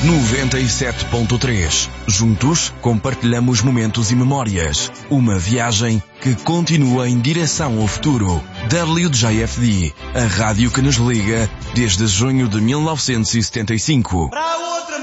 97.3. Juntos compartilhamos momentos e memórias. Uma viagem que continua em direção ao futuro. WJFD, a rádio que nos liga desde junho de 1975.